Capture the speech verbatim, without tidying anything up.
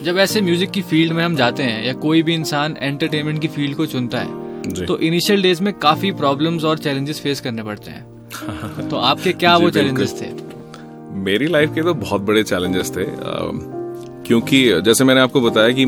जब ऐसे म्यूजिक की फील्ड में हम जाते हैं या कोई भी इंसान एंटरटेनमेंट की फील्ड को चुनता है तो इनिशियल डेज में काफी प्रॉब्लम्स और चैलेंजेस फेस करने पड़ते हैं। तो आपके क्या वो चैलेंजेस थे? मेरी लाइफ के तो बहुत बड़े चैलेंजेस थे, क्योंकि जैसे मैंने आपको बताया कि